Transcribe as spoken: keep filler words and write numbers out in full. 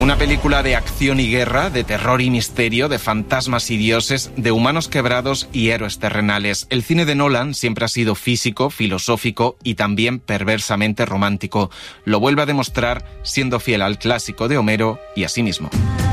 Una película de acción y guerra, de terror y misterio, de fantasmas y dioses, de humanos quebrados y héroes terrenales. El cine de Nolan siempre ha sido físico, filosófico y también perversamente romántico. Lo vuelve a demostrar siendo fiel al clásico de Homero y a sí mismo.